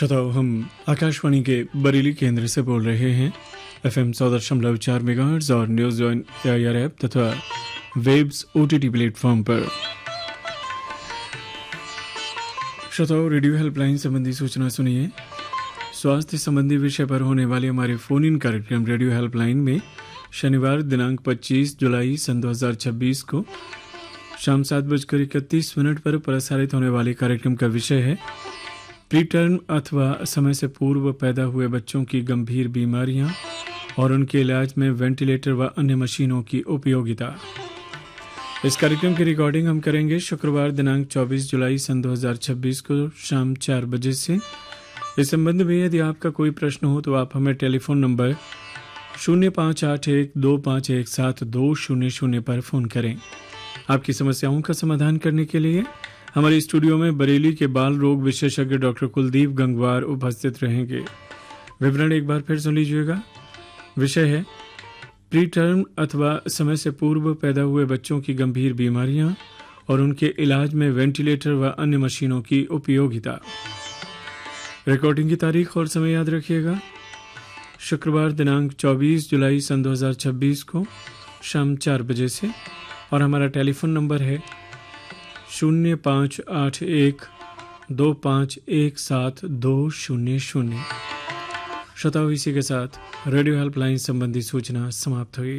श्रोताओं, हम आकाशवाणी के बरेली केंद्र से बोल रहे हैं। FM 100.4 मेगाहर्ट्ज़ और न्यूज़ ऑन एयर ऐप तथा वेब्स OTT प्लेटफॉर्म पर। श्रोताओं, रेडियो हेल्पलाइन संबंधी सूचना सुनिए। स्वास्थ्य संबंधी विषय पर होने वाले हमारे फोन इन कार्यक्रम रेडियो हेल्पलाइन में शनिवार दिनांक 25 जुलाई सन 2026 को शाम 7:31 पर प्रसारित होने वाले कार्यक्रम का विषय है प्रीटर्म अथवा समय से पूर्व पैदा हुए बच्चों की गंभीर बीमारियां और उनके इलाज में वेंटिलेटर व अन्य मशीनों की उपयोगिता। इस कार्यक्रम की रिकॉर्डिंग हम करेंगे शुक्रवार दिनांक 24 जुलाई सन 2026 को शाम 4 बजे से। इस संबंध में यदि आपका कोई प्रश्न हो तो आप हमें टेलीफोन नंबर 058125172000 पर फ़ोन करें। आपकी समस्याओं का समाधान करने के लिए हमारे स्टूडियो में बरेली के बाल रोग विशेषज्ञ डॉक्टर कुलदीप गंगवार उपस्थित रहेंगे। विवरण एक बार फिर सुन लीजिएगा। विषय है प्रीटर्म अथवा समय से पूर्व पैदा हुए बच्चों की गंभीर बीमारियां और उनके इलाज में वेंटिलेटर व अन्य मशीनों की उपयोगिता। रिकॉर्डिंग की तारीख और समय याद रखिएगा, शुक्रवार दिनांक 24 जुलाई सन 2026 को शाम 4 बजे से। और हमारा टेलीफोन नंबर है 058125172000। श्रोताओं, इसी के साथ रेडियो हेल्पलाइन संबंधी सूचना समाप्त हुई।